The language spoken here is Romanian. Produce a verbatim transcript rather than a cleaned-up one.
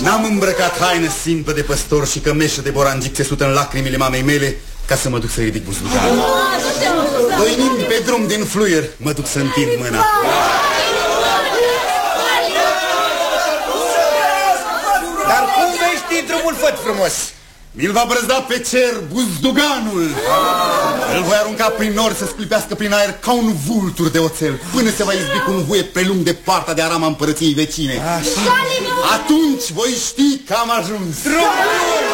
N-am îmbrăcat haină simplă de păstor și cămeșă de borangic țesută în lacrimile mamei mele ca să mă duc să ridic buzduganul. Doinind pe drum din fluier, mă duc să întind mâna. Dar cum vei ști drumul, făt frumos? Mi-l va brăzda pe cer buzduganul. Îl voi arunca prin nori să scuipească prin aer ca un vultur de oțel, până se va izbi cu un vuiet prelung de poarta de arama împărăției vecine. Atunci voi ști că am ajuns. Drumul!